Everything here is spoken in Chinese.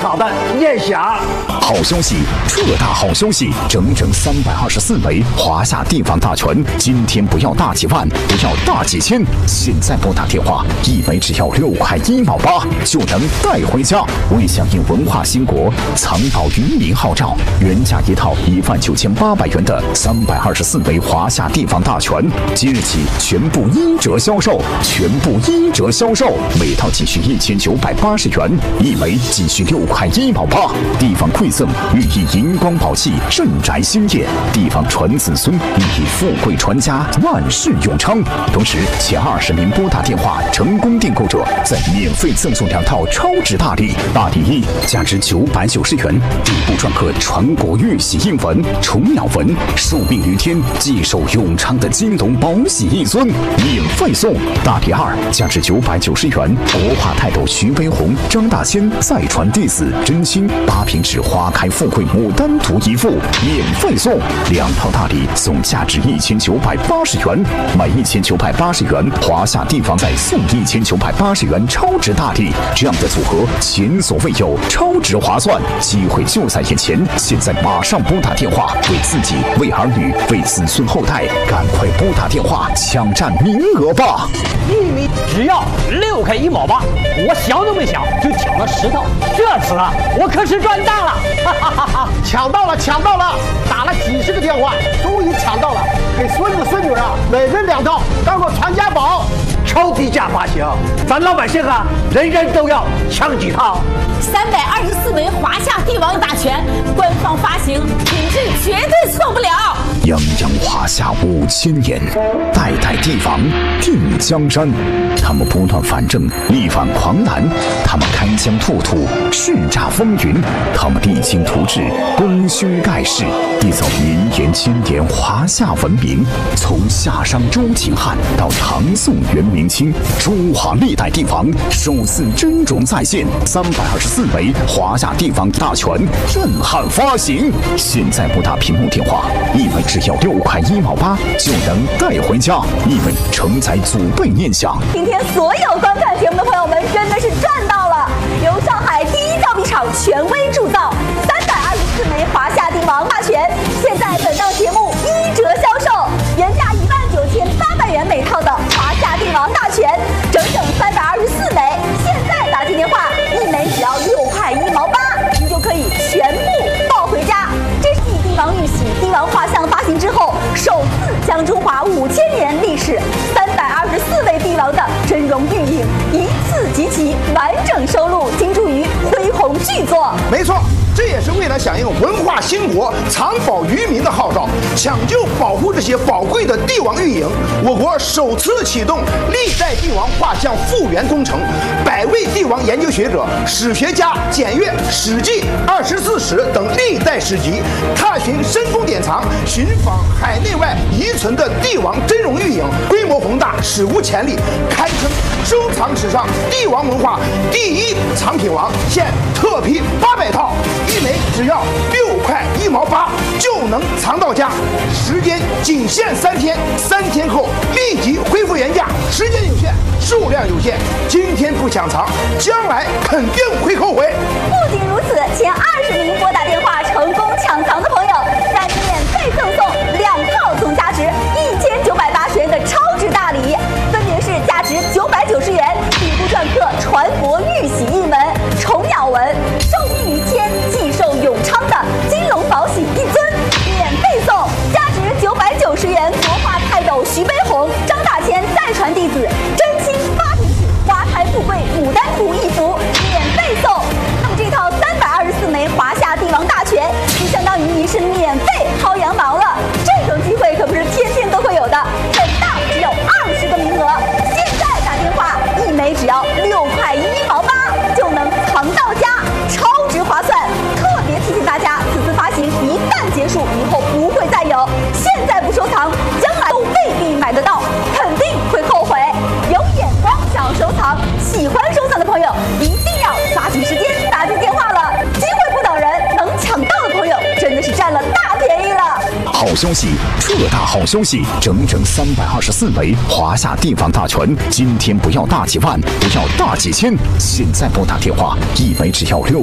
场的念想。 好消息，特大好消息！整整324枚华夏帝王大全，今天不要大几万，不要大几千，现在拨打电话，一枚只要6块1毛8就能带回家。为响应文化兴国、藏宝于民号召，原价一套19800元的324枚华夏帝王大全，即日起全部1折销售，每套仅需1980元，一枚仅需6块1毛8。地方馈赠寓意银光宝气，镇宅兴业；地方传子孙寓意富贵传家，万事永昌。同时，前20名拨打电话成功订购者，再免费赠送2套超值大礼。大礼一，价值990元，底部篆刻传国玉玺印文、虫鸟纹，寿命于天，继寿永昌的金龙宝玺一尊，免费送。大礼二，价值990元，国画泰斗徐悲鸿、张大千再传弟子真心8平纸花开富贵牡丹图一幅，免费送。2套大礼总价值1980元，买1980元，华夏帝王再送1980元超值大礼，这样的组合前所未有，超值划算，机会就在眼前，现在马上拨打电话，为自己、为儿女、为子孙后代，赶快拨打电话抢占名额吧！ 一枚只要6块1毛8，我想都没想就抢了10套，这次啊，我可是赚大了！哈哈哈哈！抢到了！打了几10个电话，终于抢到了，给孙子孙女啊，每人2套，当做传家宝，超低价发行，咱老百姓啊，人人都要抢几套。 324枚华夏帝王大全，官方发行，品质绝对错不了。 泱泱华夏5000年，代代帝王定江山。他们不断反正，力挽狂澜；他们开疆拓土，叱咤风云；他们励精图治，功勋盖世，缔造绵延千年华夏文明。从夏商周秦汉到唐宋元明清，中华历代帝王首次真容再现，324枚华夏帝王大全震撼发行。现在拨打屏幕电话，一枚只要6块1毛8就能带回家，一枚承载祖辈念想。 今天所有观看节目的朋友们真的是赚到了！由上海第一造币厂权威铸造324枚华夏帝王大全，现在本档节目1折销售，原价19800元每套的华夏帝王大全，整324枚，现在打进电话，一枚只要6块1毛8，您就可以全部抱回家。这是继帝王玉玺、帝王画像发行之后，首次将中华5000年历史324位帝王的真容玉影一次集齐，完整收录，精注于恢弘巨作。 没错，这也是为了响应文化兴国、藏宝于民的号召，抢救保护这些宝贵的帝王玉影。我国首次启动历代帝王画像复原工程，100位帝王研究学者、史学家检阅《史记》24史等历代史籍，踏寻深宫典藏，寻访海内外遗存的帝王真容玉影，规模宏大，史无前例，堪称收藏史上帝王文化第1藏品王。现特批800套，一枚只要6块1毛8就能藏到家，时间仅限3天，3天后立即恢复原价，时间有限，数量有限，今天不抢藏，将来肯定会后悔。 不仅如此，前20名拨打电话成功抢藏的朋友，再免费赠送2套总价值1980元的超值大礼，分别是价值990元，底部篆刻传国玉玺印文、虫鸟纹，寿命于天，继寿永昌的金龙宝玺一尊，免费送；价值990元，国画泰斗徐悲鸿、张大千再传弟子真心8平纸花开富贵牡丹图一幅，免费送。那么这套324枚华夏帝王大全，就相当于您是免费薅羊毛了。这种机会可不是天天都会有的，本档只有20个名额，现在打电话，一枚只要6块1毛8就能藏到家，超值划算。特别提醒大家，此次发行一旦结束，以后不会再有，现在不收藏，将来都未必买得到，肯定会后悔。有眼光想要收藏，喜欢收藏的朋友一定要抓紧时间打进电话了，机会不等人，能抢到的朋友真的是占了大便宜了。 好消息，特大好消息！整324枚华夏帝王大全，今天不要大几万，不要大几千，现在拨打电话，一枚只要6